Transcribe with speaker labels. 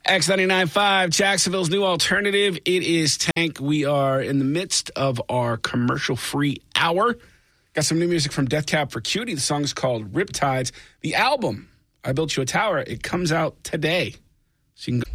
Speaker 1: X99.5, Jacksonville's new alternative. It is Tank. We are in the midst of our commercial-free hour. Got some new music from Death Cab for Cutie. The song is called Riptides. The album, I Built You a Tower, it comes out today. So you can